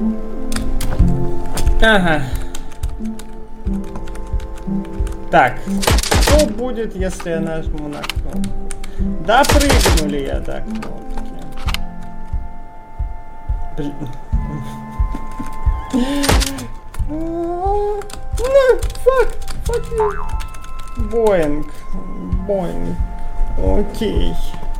Ага. Так, что будет, если я нажму на кнопку? Да, прыгну ли я до кнопки? Блин. Ну, fuck you. Боинг. Окей.